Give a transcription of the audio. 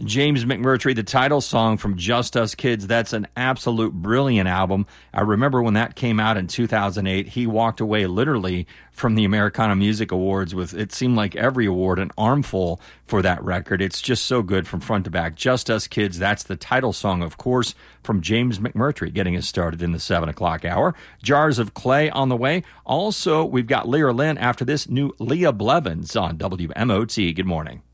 James McMurtry, the title song from Just Us Kids, that's an absolute brilliant album. I remember when that came out in 2008, he walked away literally from the Americana Music Awards with, it seemed like every award, an armful for that record. It's just so good from front to back. Just Us Kids, that's the title song, of course, from James McMurtry, getting us started in the 7 o'clock hour. Jars of Clay on the way. Also, we've got Lyra Lynn after this, new Leah Blevins on WMOT. Good morning.